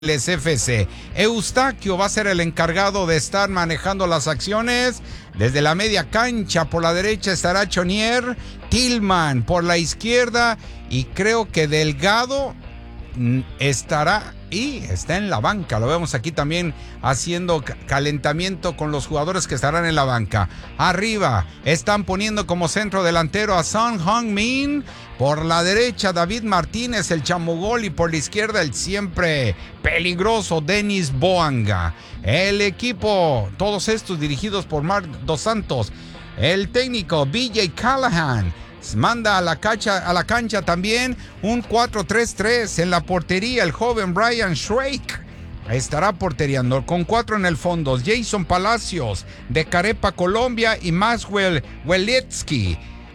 FC. Eustaquio va a ser el encargado de estar manejando las acciones. Desde la media cancha por la derecha estará Chonier, Tillman por la izquierda y creo que Delgado estará y está en la banca. Lo vemos aquí también haciendo calentamiento con los jugadores que estarán en la banca. Arriba están poniendo como centro delantero a Son Heung-min. Por la derecha David Martínez, el chamugol, y por la izquierda el siempre peligroso Denis Boanga. El equipo, todos estos dirigidos por Marc Dos Santos. El técnico BJ Callahan manda a la cancha también un 4-3-3. En la portería el joven Brian Schweik estará porteriando con 4 en el fondo. Jason Palacios de Carepa, Colombia, y Maxwell Weletsky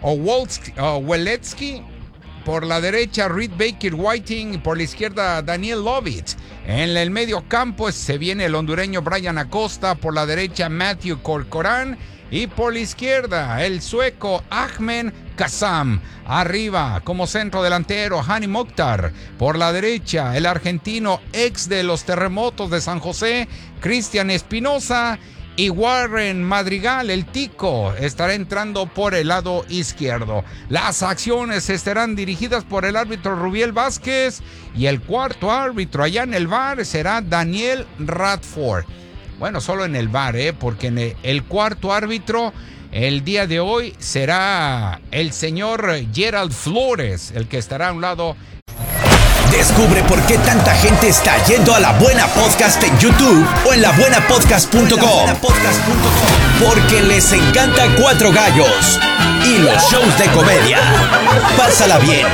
por la derecha Reed Baker Whiting y por la izquierda Daniel Lovitz. En el medio campo se viene el hondureño Brian Acosta, por la derecha Matthew Corcoran y por la izquierda el sueco Ahmed Kassam. Arriba como centro delantero Hani Mokhtar, por la derecha el argentino ex de los terremotos de San José Cristian Espinosa, y Warren Madrigal, el tico, estará entrando por el lado izquierdo. Las acciones estarán dirigidas por el árbitro Rubiel Vázquez y el cuarto árbitro allá en el VAR será Daniel Radford. Bueno, solo en el VAR, porque en el cuarto árbitro el día de hoy será el señor Gerald Flores, el que estará a un lado. Descubre por qué tanta gente está yendo a La Buena Podcast en YouTube o en labuenapodcast.com. Porque les encanta Cuatro Gallos y los shows de comedia. Pásala bien,